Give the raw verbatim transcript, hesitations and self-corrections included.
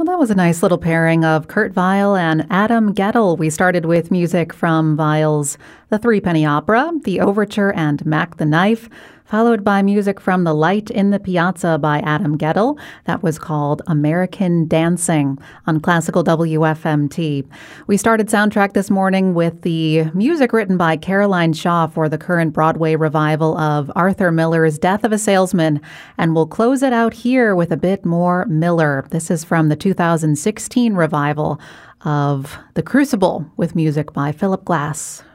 Well, that was a nice little pairing of Kurt Weill and Adam Guettel. We started with music from Weill's The Threepenny Opera, The Overture, and Mac the Knife, followed by music from The Light in the Piazza by Adam Guettel. That was called American Dancing on Classical W F M T. We started Soundtrack this morning with the music written by Caroline Shaw for the current Broadway revival of Arthur Miller's Death of a Salesman, and we'll close it out here with a bit more Miller. This is from the two thousand sixteen revival of The Crucible with music by Philip Glass.